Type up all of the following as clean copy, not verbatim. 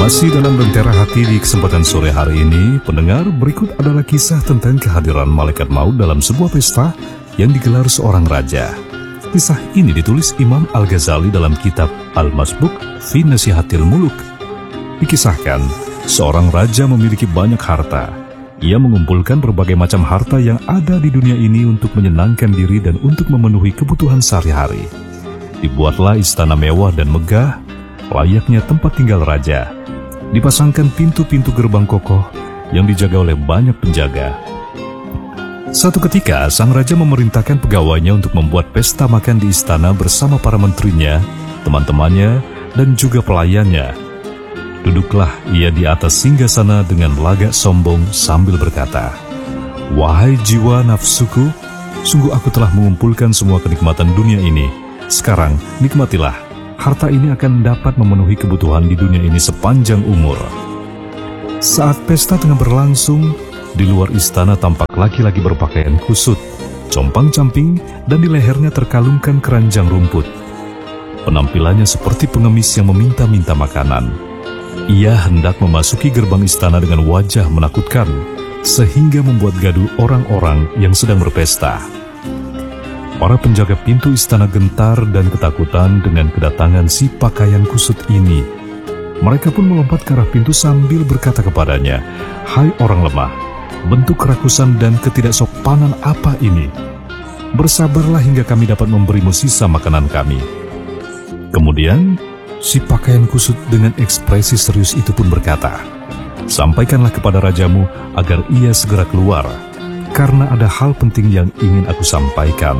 Masih dalam Lentera Hati di kesempatan sore hari ini, pendengar, berikut adalah kisah tentang kehadiran malaikat maut dalam sebuah pesta yang digelar seorang raja. Kisah ini ditulis Imam Al-Ghazali dalam kitab Al-Masbuk fi Nasihatil Muluk. Dikisahkan, seorang raja memiliki banyak harta. Ia mengumpulkan berbagai macam harta yang ada di dunia ini untuk menyenangkan diri dan untuk memenuhi kebutuhan sehari-hari. Dibuatlah istana mewah dan megah, layaknya tempat tinggal raja. Dipasangkan pintu-pintu gerbang kokoh yang dijaga oleh banyak penjaga. Suatu ketika, sang raja memerintahkan pegawainya untuk membuat pesta makan di istana bersama para menterinya, teman-temannya, dan juga pelayannya. Duduklah ia di atas singgasana dengan lagak sombong sambil berkata, "Wahai jiwa nafsuku, sungguh aku telah mengumpulkan semua kenikmatan dunia ini. Sekarang, nikmatilah. Harta ini akan dapat memenuhi kebutuhan di dunia ini sepanjang umur." Saat pesta tengah berlangsung, di luar istana tampak laki-laki berpakaian kusut, compang-camping, dan di lehernya terkalungkan keranjang rumput. Penampilannya seperti pengemis yang meminta-minta makanan. Ia hendak memasuki gerbang istana dengan wajah menakutkan, sehingga membuat gaduh orang-orang yang sedang berpesta. Para penjaga pintu istana gentar dan ketakutan dengan kedatangan si pakaian kusut ini. Mereka pun melompat ke arah pintu sambil berkata kepadanya, "Hai orang lemah, bentuk kerakusan dan ketidaksopanan apa ini? Bersabarlah hingga kami dapat memberimu sisa makanan kami." Kemudian, si pakaian kusut dengan ekspresi serius itu pun berkata, "Sampaikanlah kepada rajamu agar ia segera keluar, karena ada hal penting yang ingin aku sampaikan."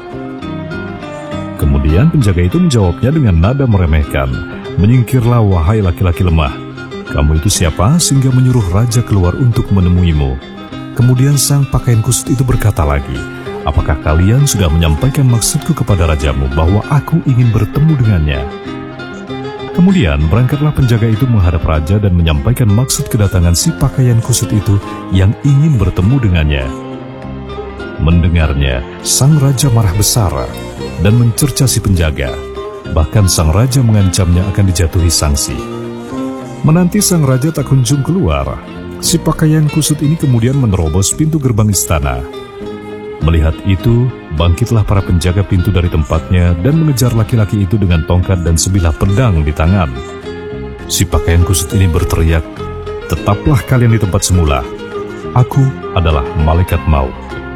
Kemudian penjaga itu menjawabnya dengan nada meremehkan, "Menyingkirlah wahai laki-laki lemah. Kamu itu siapa sehingga menyuruh raja keluar untuk menemuimu?" Kemudian sang pakaian kusut itu berkata lagi, "Apakah kalian sudah menyampaikan maksudku kepada rajamu bahwa aku ingin bertemu dengannya?" Kemudian berangkatlah penjaga itu menghadap raja dan menyampaikan maksud kedatangan si pakaian kusut itu yang ingin bertemu dengannya. Mendengarnya, sang raja marah besar dan mencerca si penjaga. Bahkan sang raja mengancamnya akan dijatuhi sanksi. Menanti sang raja tak kunjung keluar, si pakaian kusut ini kemudian menerobos pintu gerbang istana. Melihat itu, bangkitlah para penjaga pintu dari tempatnya dan mengejar laki-laki itu dengan tongkat dan sebilah pedang di tangan. Si pakaian kusut ini berteriak, "Tetaplah kalian di tempat semula. Aku adalah malaikat maut."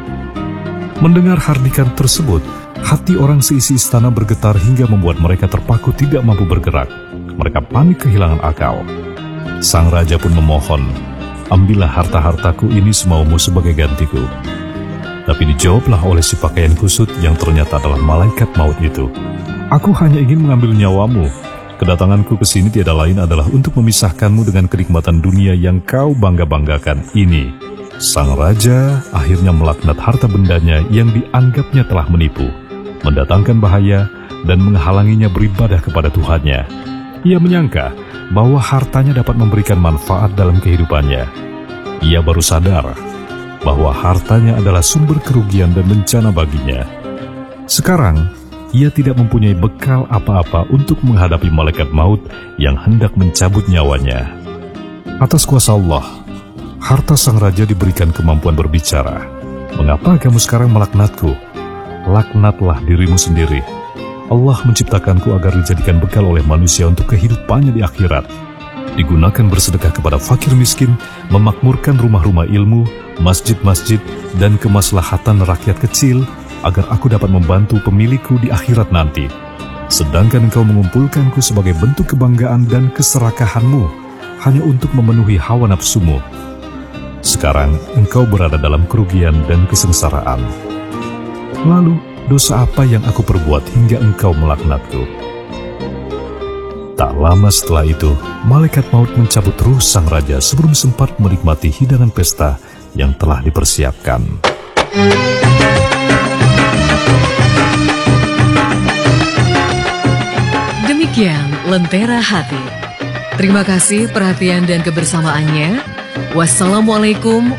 Mendengar hardikan tersebut, hati orang seisi istana bergetar hingga membuat mereka terpaku tidak mampu bergerak. Mereka panik kehilangan akal. Sang raja pun memohon, "Ambillah harta-hartaku ini semaumu sebagai gantiku." Tapi dijawablah oleh si pakaian kusut yang ternyata adalah malaikat maut itu, "Aku hanya ingin mengambil nyawamu. Kedatanganku ke sini tiada lain adalah untuk memisahkanmu dengan kenikmatan dunia yang kau bangga-banggakan ini." Sang raja akhirnya melaknat harta bendanya yang dianggapnya telah menipu, mendatangkan bahaya, dan menghalanginya beribadah kepada Tuhannya. Ia menyangka bahwa hartanya dapat memberikan manfaat dalam kehidupannya. Ia baru sadar bahwa hartanya adalah sumber kerugian dan bencana baginya. Sekarang, ia tidak mempunyai bekal apa-apa untuk menghadapi malaikat maut yang hendak mencabut nyawanya. Atas kuasa Allah, harta sang raja diberikan kemampuan berbicara. "Mengapa kamu sekarang melaknatku? Laknatlah dirimu sendiri. Allah menciptakanku agar dijadikan bekal oleh manusia untuk kehidupannya di akhirat. Digunakan bersedekah kepada fakir miskin, memakmurkan rumah-rumah ilmu, masjid-masjid, dan kemaslahatan rakyat kecil, agar aku dapat membantu pemilikku di akhirat nanti. Sedangkan engkau mengumpulkanku sebagai bentuk kebanggaan dan keserakahanmu, hanya untuk memenuhi hawa nafsumu. Sekarang engkau berada dalam kerugian dan kesengsaraan. Lalu, dosa apa yang aku perbuat hingga engkau melaknatku?" Tak lama setelah itu, malaikat maut mencabut ruh sang raja sebelum sempat menikmati hidangan pesta yang telah dipersiapkan. Demikian Lentera Hati. Terima kasih perhatian dan kebersamaannya. Wassalamualaikum